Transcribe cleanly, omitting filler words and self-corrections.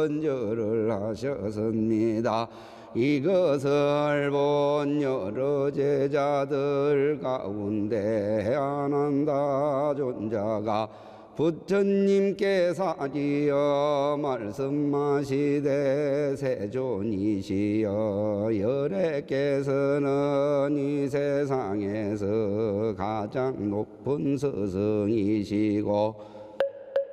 선절을 하셨습니다. 이것을 본 여러 제자들 가운데 아난다 존자가 부처님께서 아리어 말씀하시되 세존이시여 열애께서는 이 세상에서 가장 높은 스승이시고